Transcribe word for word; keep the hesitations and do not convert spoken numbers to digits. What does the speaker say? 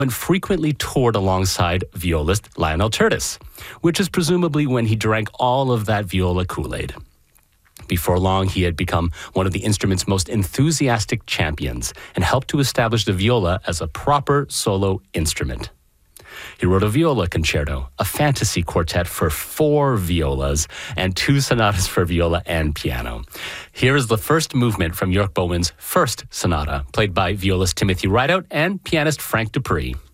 and frequently toured alongside violist Lionel Curtis, which is presumably when he drank all of that viola Kool-Aid. Before long, he had become one of the instrument's most enthusiastic champions and helped to establish the viola as a proper solo instrument. He wrote a viola concerto, a fantasy quartet for four violas, and two sonatas for viola and piano. Here is the first movement from Jörg Bohmen's first sonata, played by violist Timothy Rideout and pianist Frank Dupree.